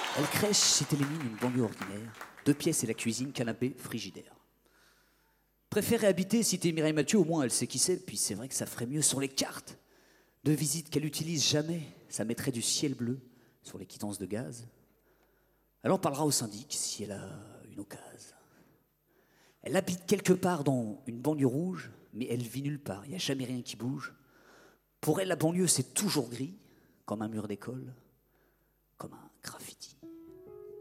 Elle crèche chez Télémine, une banlieue ordinaire. 2 pièces et la cuisine, canapé, frigidaire. Préférait habiter cité Mireille Mathieu, au moins elle sait qui c'est. Puis c'est vrai que ça ferait mieux sur les cartes de visite qu'elle utilise jamais. Ça mettrait du ciel bleu sur les quittances de gaz. Elle en parlera au syndic si elle a une occasion. Elle habite quelque part dans une banlieue rouge, mais elle vit nulle part. Il n'y a jamais rien qui bouge. Pour elle, la banlieue, c'est toujours gris, comme un mur d'école, comme un graffiti.